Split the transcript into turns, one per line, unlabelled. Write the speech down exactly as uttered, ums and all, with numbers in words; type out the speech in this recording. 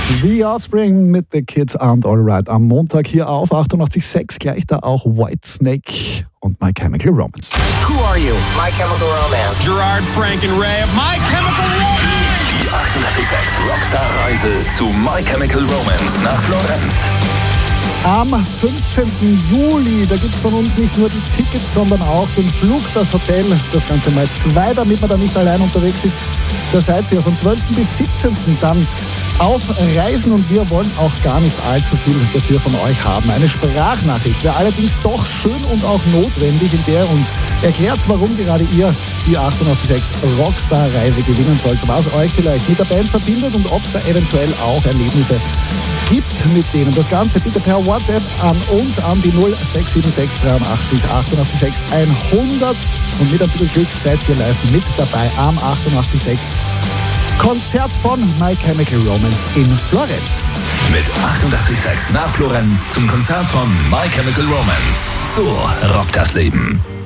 The Offspring mit The Kids Aren't Alright am Montag hier auf achtundachtzig Komma sechs, gleich da auch Whitesnake und My Chemical Romance.
Who are you? My Chemical Romance.
Gerard, Frank and Ray of My Chemical Romance.
Die achtundachtzig Komma sechs Rockstar-Reise zu My Chemical Romance nach Florenz.
Am fünfzehnten Juli, da gibt es von uns nicht nur die Tickets, sondern auch den Flug, das Hotel, das Ganze mal zwei, damit man da nicht allein unterwegs ist. Da seid ihr von zwölften bis siebzehnten dann auf Reisen und wir wollen auch gar nicht allzu viel dafür von euch haben. Eine Sprachnachricht wäre allerdings doch schön und auch notwendig, in der ihr uns erklärt, warum gerade ihr die achtundachtzig Komma sechs Rockstar-Reise gewinnen sollt, was euch vielleicht mit der Band verbindet und ob es da eventuell auch Erlebnisse gibt mit denen. Das Ganze bitte per WhatsApp an uns an die null sechs sieben sechs dreiundachtzig achtundachtzig sechs hundert und mit ein bisschen Glück seid ihr live mit dabei am achtundachtzig Komma sechs Konzert von My Chemical Romance in Florenz.
Mit achtundachtzig Komma sechs nach Florenz zum Konzert von My Chemical Romance. So rockt das Leben.